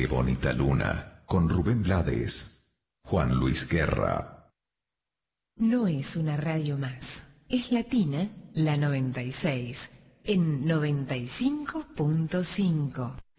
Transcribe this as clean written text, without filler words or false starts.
Qué bonita luna, con Rubén Blades, Juan Luis Guerra. No es una radio más, es Latina, la 96, en 95.5.